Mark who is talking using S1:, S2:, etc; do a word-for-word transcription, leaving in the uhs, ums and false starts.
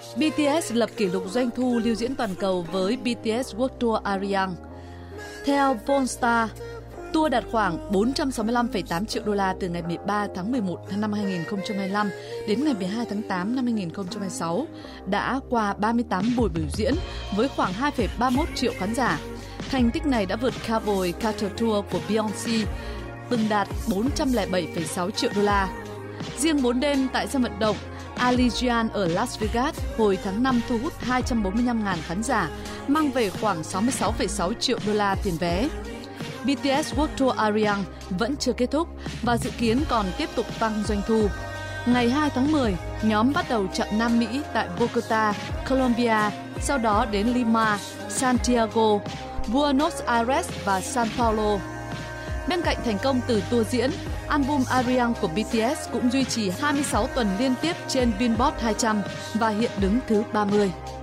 S1: bê tê ét lập kỷ lục doanh thu lưu diễn toàn cầu với bê tê ét World Tour Arirang. Theo Pollstar, tour đạt khoảng bốn trăm sáu mươi lăm phẩy tám triệu đô la từ ngày mười ba tháng mười một năm hai nghìn không trăm hai mươi lăm đến ngày mười hai tháng tám năm hai nghìn không trăm hai mươi sáu, đã qua ba mươi tám buổi biểu diễn với khoảng hai phẩy ba mươi mốt triệu khán giả. Thành tích này đã vượt Cowboy Carter Tour của Beyoncé, từng đạt bốn trăm lẻ bảy phẩy sáu triệu đô la. Riêng bốn đêm tại sân vận động Allegiant ở Las Vegas hồi tháng năm thu hút hai trăm bốn mươi lăm nghìn khán giả, mang về khoảng sáu mươi sáu phẩy sáu triệu đô la tiền vé. bê tê ét World Tour Arirang vẫn chưa kết thúc và dự kiến còn tiếp tục tăng doanh thu. Ngày hai tháng mười, nhóm bắt đầu chặng Nam Mỹ tại Bogota, Colombia, sau đó đến Lima, Santiago, Buenos Aires và San Paulo. Bên cạnh thành công từ tour diễn, album Arirang của bê tê ét cũng duy trì hai mươi sáu tuần liên tiếp trên Billboard hai trăm và hiện đứng thứ ba mươi.